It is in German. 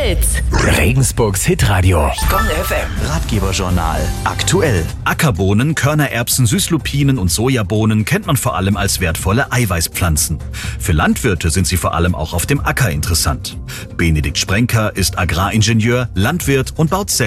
Hits. Regensburgs Hitradio. Gong FM. Ratgeberjournal. Aktuell. Ackerbohnen, Körnererbsen, Süßlupinen und Sojabohnen kennt man vor allem als wertvolle Eiweißpflanzen. Für Landwirte sind sie vor allem auch auf dem Acker interessant. Benedikt Sprenker ist Agraringenieur, Landwirt und baut selbst